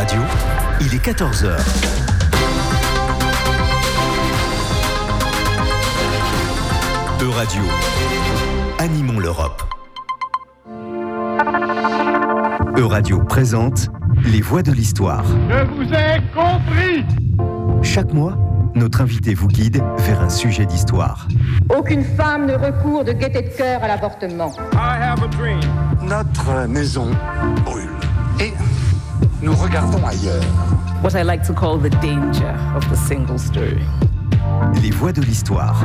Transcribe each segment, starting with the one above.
Radio, il est 14h. Euradio, animons l'Europe. Euradio présente Les Voix de l'Histoire. Je vous ai compris. Chaque mois, notre invité vous guide vers un sujet d'histoire. Aucune femme ne recourt de gaieté de cœur à l'avortement. I have a dream. Notre maison brûle et nous regardons ailleurs. What I like to call the danger of the single story. Les Voix de l'Histoire.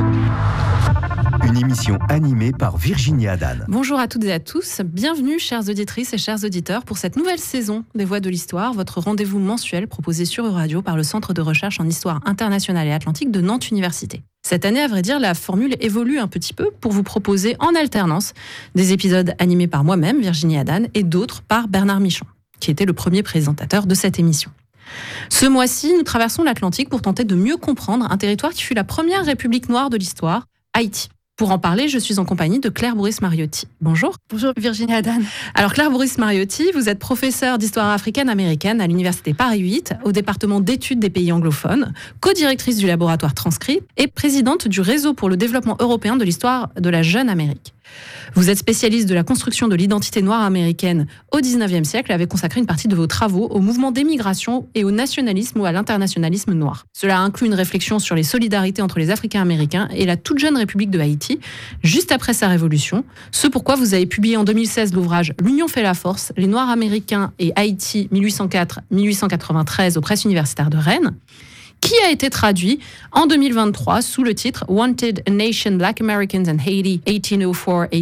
Une émission animée par Virginie Adan. Bonjour à toutes et à tous, bienvenue chères auditrices et chers auditeurs pour cette nouvelle saison des Voix de l'Histoire, votre rendez-vous mensuel proposé sur Euradio par le Centre de recherche en histoire internationale et atlantique de Nantes Université. Cette année, à vrai dire, la formule évolue un petit peu pour vous proposer en alternance des épisodes animés par moi-même, Virginie Adan, et d'autres par Bernard Michon, qui était le premier présentateur de cette émission. Ce mois-ci, nous traversons l'Atlantique pour tenter de mieux comprendre un territoire qui fut la première république noire de l'histoire, Haïti. Pour en parler, je suis en compagnie de Claire Bourris-Mariotti. Bonjour. Bonjour Virginie Adan. Alors Claire Bourris-Mariotti, vous êtes professeure d'histoire africaine-américaine à l'Université Paris 8, au département d'études des pays anglophones, co-directrice du laboratoire Transcrit et présidente du réseau pour le développement européen de l'histoire de la jeune Amérique. Vous êtes spécialiste de la construction de l'identité noire américaine au XIXe siècle et avez consacré une partie de vos travaux au mouvement d'émigration et au nationalisme ou à l'internationalisme noir. Cela inclut une réflexion sur les solidarités entre les Africains américains et la toute jeune République de Haïti, juste après sa révolution, ce pourquoi vous avez publié en 2016 l'ouvrage « L'Union fait la force, les Noirs américains et Haïti 1804-1893 aux presses universitaires de Rennes », qui a été traduit en 2023 sous le titre « Wanted, a Nation, Black Americans and Haiti, 1804-1893 »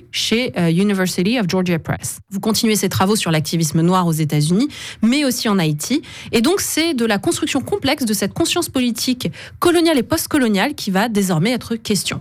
chez University of Georgia Press. Vous continuez ces travaux sur l'activisme noir aux États-Unis, mais aussi en Haïti. Et donc, c'est de la construction complexe de cette conscience politique coloniale et post-coloniale qui va désormais être question.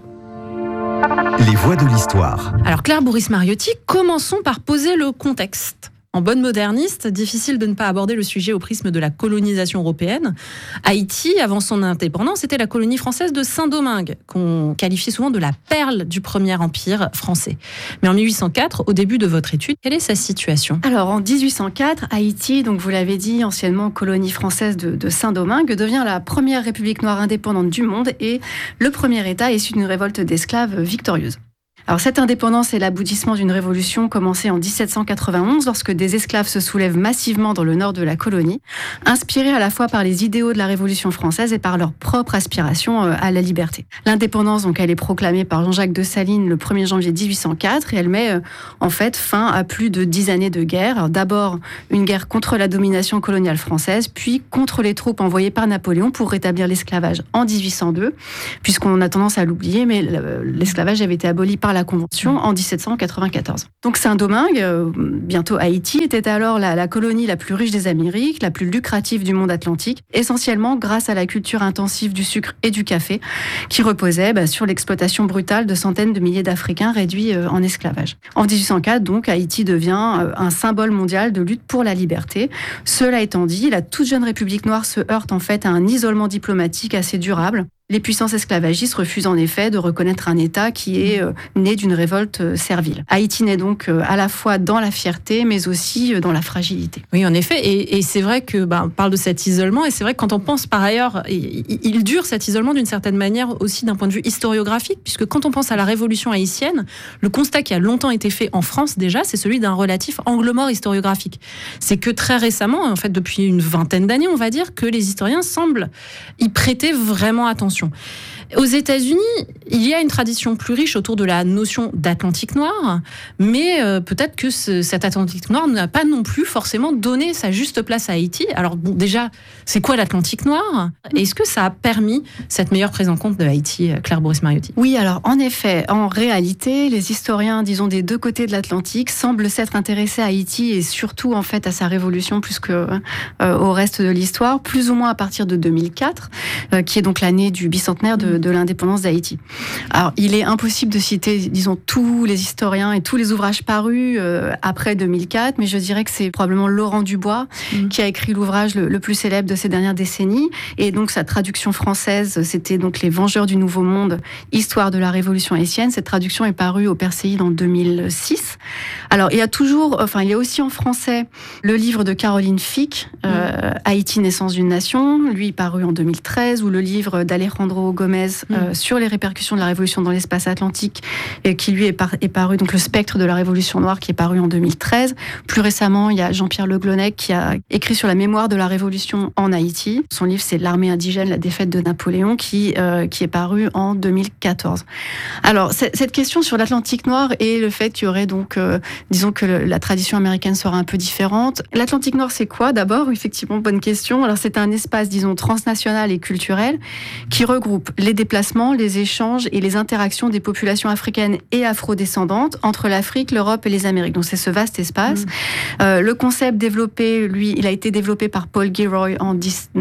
Les Voix de l'Histoire. Alors, Claire Bourris-Mariotti, commençons par poser le contexte. En bonne moderniste, difficile de ne pas aborder le sujet au prisme de la colonisation européenne. Haïti, avant son indépendance, était la colonie française de Saint-Domingue, qu'on qualifiait souvent de la perle du premier empire français. Mais en 1804, au début de votre étude, quelle est sa situation ? Alors en 1804, Haïti, donc vous l'avez dit, anciennement colonie française de Saint-Domingue, devient la première république noire indépendante du monde et le premier État issu d'une révolte d'esclaves victorieuse. Alors cette indépendance est l'aboutissement d'une révolution commencée en 1791 lorsque des esclaves se soulèvent massivement dans le nord de la colonie, inspirés à la fois par les idéaux de la Révolution française et par leur propre aspiration à la liberté. L'indépendance, donc, elle est proclamée par Jean-Jacques Dessalines le 1er janvier 1804 et elle met en fait fin à plus de 10 années de guerre. Alors, d'abord une guerre contre la domination coloniale française, puis contre les troupes envoyées par Napoléon pour rétablir l'esclavage en 1802, puisqu'on a tendance à l'oublier, mais l'esclavage avait été aboli par la Convention en 1794. Donc Saint-Domingue, bientôt Haïti, était alors la colonie la plus riche des Amériques, la plus lucrative du monde atlantique, essentiellement grâce à la culture intensive du sucre et du café, qui reposait sur l'exploitation brutale de centaines de milliers d'Africains réduits en esclavage. En 1804, donc, Haïti devient un symbole mondial de lutte pour la liberté. Cela étant dit, la toute jeune République noire se heurte en fait à un isolement diplomatique assez durable. Les puissances esclavagistes refusent en effet de reconnaître un État qui est né d'une révolte servile. Haïti naît donc à la fois dans la fierté, mais aussi dans la fragilité. Oui, en effet, et c'est vrai que on parle de cet isolement, et c'est vrai que quand on pense par ailleurs, il dure cet isolement d'une certaine manière aussi d'un point de vue historiographique, puisque quand on pense à la révolution haïtienne, le constat qui a longtemps été fait en France déjà, c'est celui d'un relatif angle mort historiographique. C'est que très récemment, en fait depuis une vingtaine d'années, on va dire, que les historiens semblent y prêter vraiment attention. Aux États-Unis, il y a une tradition plus riche autour de la notion d'Atlantique noir, mais peut-être que cet Atlantique noir n'a pas non plus forcément donné sa juste place à Haïti. Alors bon, déjà, c'est quoi l'Atlantique noir ? Et est-ce que ça a permis cette meilleure prise en compte de Haïti, Claire Bourris-Mariotti ? Oui, alors en effet, en réalité, les historiens, disons, des deux côtés de l'Atlantique semblent s'être intéressés à Haïti et surtout en fait à sa révolution plus que au reste de l'histoire, plus ou moins à partir de 2004, qui est donc l'année du bicentenaire de de l'indépendance d'Haïti. Alors, il est impossible de citer, disons, tous les historiens et tous les ouvrages parus après 2004, mais je dirais que c'est probablement Laurent Dubois qui a écrit l'ouvrage le plus célèbre de ces dernières décennies. Et donc, sa traduction française, c'était donc Les Vengeurs du Nouveau Monde, Histoire de la Révolution haïtienne. Cette traduction est parue au Perséide en 2006. Alors, il y a aussi en français le livre de Caroline Fick, Haïti, naissance d'une nation, lui paru en 2013, ou le livre d'Alejandro Gomez sur les répercussions de la Révolution dans l'espace atlantique, et qui lui est paru, donc Le Spectre de la Révolution noire, qui est paru en 2013. Plus récemment, il y a Jean-Pierre Le Glonec qui a écrit sur la mémoire de la Révolution en Haïti. Son livre, c'est L'armée indigène, la défaite de Napoléon, qui est paru en 2014. Alors, cette question sur l'Atlantique noir et le fait qu'il y aurait donc, disons que la tradition américaine sera un peu différente. L'Atlantique noir, c'est quoi d'abord? Effectivement, bonne question. Alors, c'est un espace, disons, transnational et culturel qui regroupe les déplacements, les échanges et les interactions des populations africaines et afrodescendantes entre l'Afrique, l'Europe et les Amériques. Donc, c'est ce vaste espace. Le concept développé, lui, il a été développé par Paul Gilroy en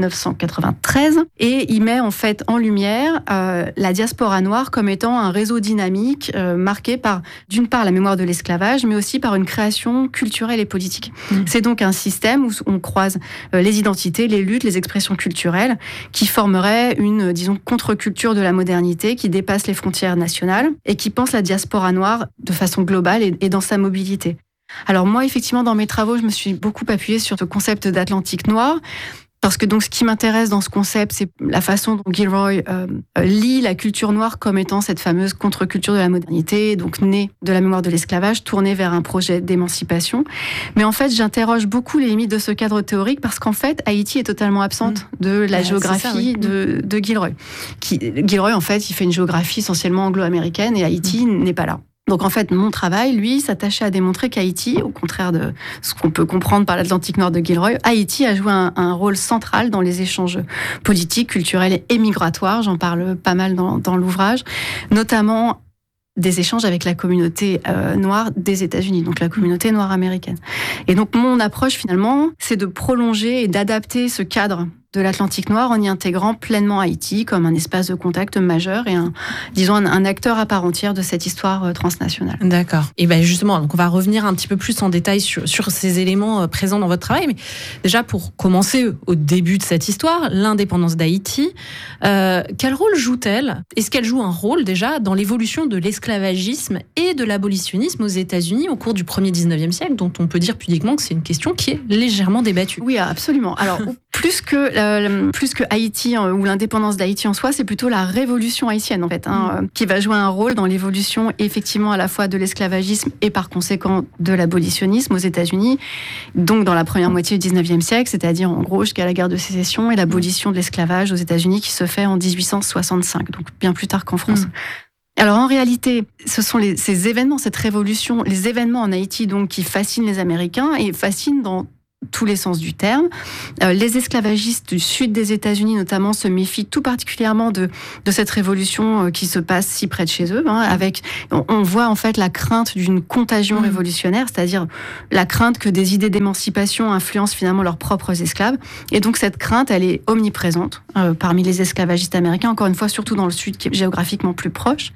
1993 et il met en fait en lumière la diaspora noire comme étant un réseau dynamique marqué par, d'une part, la mémoire de l'esclavage, mais aussi par une création culturelle et politique. C'est donc un système où on croise les identités, les luttes, les expressions culturelles qui formeraient une, disons, contre-culture de la modernité qui dépasse les frontières nationales et qui pense la diaspora noire de façon globale et dans sa mobilité. Alors moi, effectivement, dans mes travaux, je me suis beaucoup appuyée sur ce concept d'Atlantique noir. Parce que donc ce qui m'intéresse dans ce concept, c'est la façon dont Gilroy lit la culture noire comme étant cette fameuse contre-culture de la modernité, donc née de la mémoire de l'esclavage, tournée vers un projet d'émancipation. Mais en fait, j'interroge beaucoup les limites de ce cadre théorique parce qu'en fait, Haïti est totalement absente de la géographie de Gilroy. Gilroy, en fait, il fait une géographie essentiellement anglo-américaine et Haïti n'est pas là. Donc en fait, mon travail, lui, s'attachait à démontrer qu'Haïti, au contraire de ce qu'on peut comprendre par l'Atlantique Nord de Gilroy, Haïti a joué un rôle central dans les échanges politiques, culturels et migratoires. J'en parle pas mal dans l'ouvrage, notamment des échanges avec la communauté noire des États-Unis, donc la communauté noire américaine. Et donc mon approche finalement, c'est de prolonger et d'adapter ce cadre de l'Atlantique noir en y intégrant pleinement Haïti comme un espace de contact majeur et un acteur à part entière de cette histoire transnationale. D'accord. Et bien justement, donc on va revenir un petit peu plus en détail sur ces éléments présents dans votre travail. Mais déjà, pour commencer au début de cette histoire, l'indépendance d'Haïti, quel rôle joue-t-elle? Est-ce qu'elle joue un rôle déjà dans l'évolution de l'esclavagisme et de l'abolitionnisme aux États-Unis au cours du 1er 19e siècle, dont on peut dire pudiquement que c'est une question qui est légèrement débattue? Oui, absolument. Alors, plus que Haïti ou l'indépendance d'Haïti en soi, c'est plutôt la révolution haïtienne en fait, qui va jouer un rôle dans l'évolution effectivement à la fois de l'esclavagisme et par conséquent de l'abolitionnisme aux États-Unis. Donc dans la première moitié du 19e siècle, c'est-à-dire en gros jusqu'à la guerre de sécession et l'abolition de l'esclavage aux États-Unis qui se fait en 1865, donc bien plus tard qu'en France. Alors en réalité, ce sont ces événements, cette révolution, les événements en Haïti donc qui fascinent les Américains et fascinent dans tous les sens du terme. Les esclavagistes du sud des États-Unis notamment se méfient tout particulièrement de cette révolution qui se passe si près de chez eux. On voit en fait la crainte d'une contagion révolutionnaire, c'est-à-dire la crainte que des idées d'émancipation influencent finalement leurs propres esclaves. Et donc cette crainte, elle est omniprésente parmi les esclavagistes américains, encore une fois surtout dans le sud qui est géographiquement plus proche.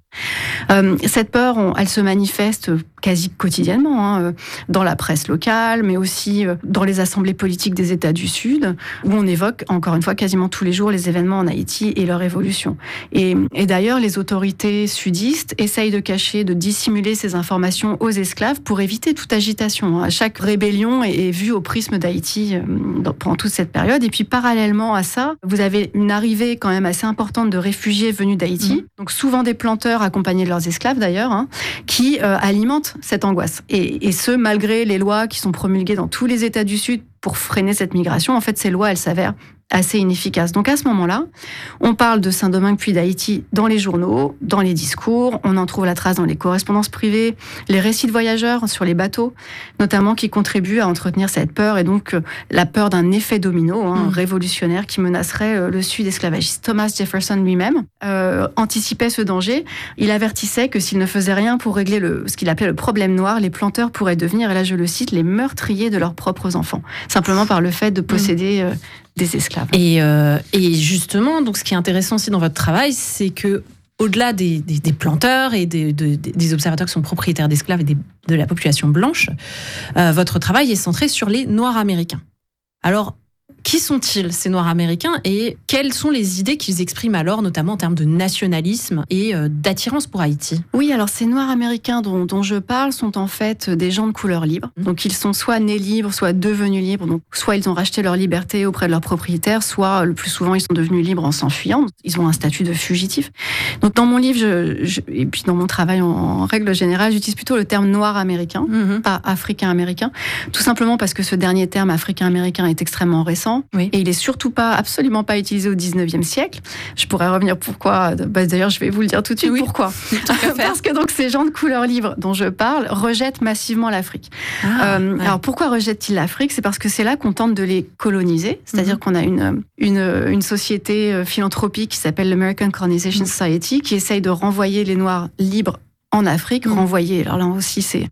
Cette peur, elle se manifeste quasi quotidiennement dans la presse locale, mais aussi dans les assemblées politiques des États du Sud, où on évoque, encore une fois, quasiment tous les jours les événements en Haïti et leur évolution. Et d'ailleurs, les autorités sudistes essayent de cacher, de dissimuler ces informations aux esclaves pour éviter toute agitation. Chaque rébellion est vue au prisme d'Haïti pendant toute cette période. Et puis, parallèlement à ça, vous avez une arrivée quand même assez importante de réfugiés venus d'Haïti, donc souvent des planteurs accompagnés de leurs esclaves d'ailleurs, qui alimentent cette angoisse. Et ce, malgré les lois qui sont promulguées dans tous les États du Sud pour freiner cette migration. En fait, ces lois, elles s'avèrent assez inefficaces. Donc à ce moment-là, on parle de Saint-Domingue puis d'Haïti dans les journaux, dans les discours, on en trouve la trace dans les correspondances privées, les récits de voyageurs sur les bateaux, notamment qui contribuent à entretenir cette peur et donc la peur d'un effet domino révolutionnaire qui menacerait le Sud esclavagiste. Thomas Jefferson lui-même anticipait ce danger. Il avertissait que s'il ne faisait rien pour régler ce qu'il appelait le problème noir, les planteurs pourraient devenir, et là je le cite, les meurtriers de leurs propres enfants, simplement par le fait de posséder des esclaves. Et justement, donc, ce qui est intéressant aussi dans votre travail, c'est que au-delà des planteurs et des observateurs qui sont propriétaires d'esclaves et de la population blanche, votre travail est centré sur les Noirs américains. Alors, qui sont-ils, ces Noirs américains, et quelles sont les idées qu'ils expriment alors, notamment en termes de nationalisme et d'attirance pour Haïti ? Oui, alors ces Noirs américains dont je parle sont en fait des gens de couleur libre. Donc ils sont soit nés libres, soit devenus libres. Donc soit ils ont racheté leur liberté auprès de leurs propriétaires, soit le plus souvent ils sont devenus libres en s'enfuyant. Ils ont un statut de fugitif. Donc dans mon livre, et puis dans mon travail en règle générale, j'utilise plutôt le terme noir américain, pas africain américain, tout simplement parce que ce dernier terme africain américain est extrêmement récent. Oui. Et il est surtout absolument pas utilisé au 19e siècle. Je pourrais revenir pourquoi. D'ailleurs, je vais vous le dire tout de suite pourquoi. Parce que donc ces gens de couleur libre dont je parle rejettent massivement l'Afrique. Alors pourquoi rejettent-ils l'Afrique ? C'est parce que c'est là qu'on tente de les coloniser. C'est-à-dire qu'on a une société philanthropique qui s'appelle l'American Colonization Society qui essaye de renvoyer les Noirs libres en Afrique, renvoyés. Alors là aussi, c'est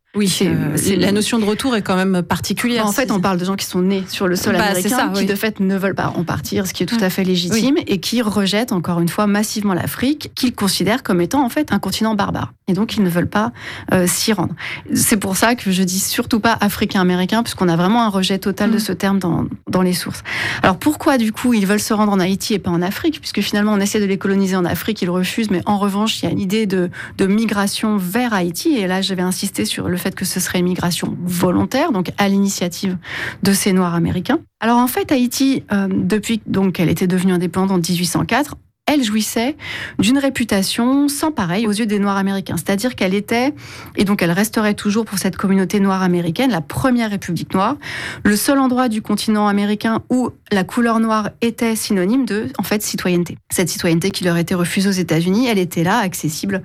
la notion de retour est quand même particulière. En fait, on parle de gens qui sont nés sur le sol américain, qui de fait ne veulent pas en partir, ce qui est tout à fait légitime, et qui rejettent encore une fois massivement l'Afrique, qu'ils considèrent comme étant en fait un continent barbare. Et donc, ils ne veulent pas s'y rendre. C'est pour ça que je dis surtout pas africain-américain, puisqu'on a vraiment un rejet total de ce terme dans les sources. Alors pourquoi du coup ils veulent se rendre en Haïti et pas en Afrique ? Puisque finalement on essaie de les coloniser en Afrique, ils refusent, mais en revanche il y a une idée de migration vers Haïti, et là j'avais insisté sur le fait que ce serait une migration volontaire, donc à l'initiative de ces Noirs américains. Alors en fait Haïti, depuis donc qu'elle était devenue indépendante en 1804, elle jouissait d'une réputation sans pareil aux yeux des Noirs américains. C'est-à-dire qu'elle était, et donc elle resterait toujours pour cette communauté noire américaine, la première république noire, le seul endroit du continent américain où la couleur noire était synonyme de, en fait, citoyenneté. Cette citoyenneté qui leur était refusée aux États-Unis, elle était là, accessible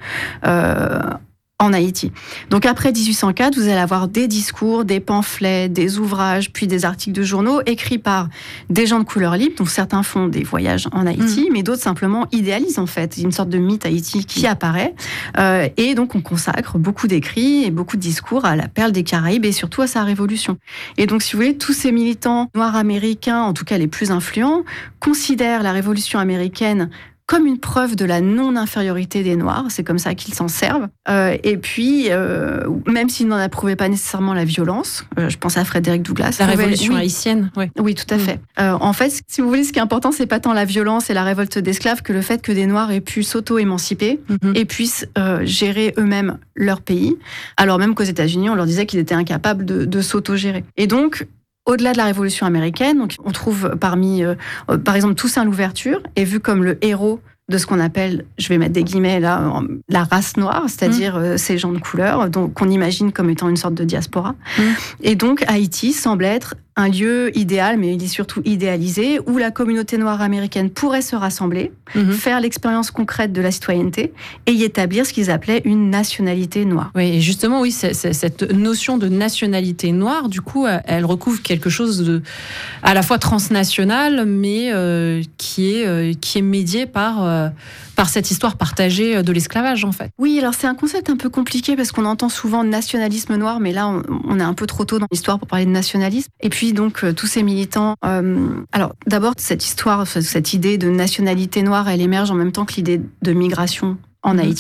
en Haïti. Donc après 1804, vous allez avoir des discours, des pamphlets, des ouvrages, puis des articles de journaux écrits par des gens de couleur libre, dont certains font des voyages en Haïti, mais d'autres simplement idéalisent en fait une sorte de mythe Haïti qui apparaît. Et donc on consacre beaucoup d'écrits et beaucoup de discours à la perle des Caraïbes et surtout à sa révolution. Et donc si vous voulez, tous ces militants noirs américains, en tout cas les plus influents, considèrent la révolution américaine comme une preuve de la non-infériorité des Noirs. C'est comme ça qu'ils s'en servent. Et puis, même s'ils n'en approuvaient pas nécessairement la violence, je pense à Frédéric Douglass. La révolution haïtienne, oui. Oui, tout à fait. En fait, si vous voulez, ce qui est important, c'est pas tant la violence et la révolte d'esclaves que le fait que des Noirs aient pu s'auto-émanciper et puissent gérer eux-mêmes leur pays. Alors même qu'aux États-Unis, on leur disait qu'ils étaient incapables de s'auto-gérer. Et donc, au-delà de la Révolution américaine, donc on trouve parmi, par exemple, Toussaint Louverture est vu comme le héros de ce qu'on appelle, je vais mettre des guillemets là, la race noire, c'est-à-dire ces gens de couleur, qu'on imagine comme étant une sorte de diaspora. Et donc Haïti semble être un lieu idéal, mais il est surtout idéalisé, où la communauté noire américaine pourrait se rassembler, faire l'expérience concrète de la citoyenneté et y établir ce qu'ils appelaient une nationalité noire. Oui, et justement, oui, cette notion de nationalité noire, du coup, elle recouvre quelque chose de à la fois transnational, mais qui est médié par cette histoire partagée de l'esclavage, en fait. Oui, alors c'est un concept un peu compliqué parce qu'on entend souvent nationalisme noir, mais là, on est un peu trop tôt dans l'histoire pour parler de nationalisme. Et puis, donc, tous ces militants... alors, d'abord, cette histoire, cette idée de nationalité noire, elle émerge en même temps que l'idée de migration en Haïti.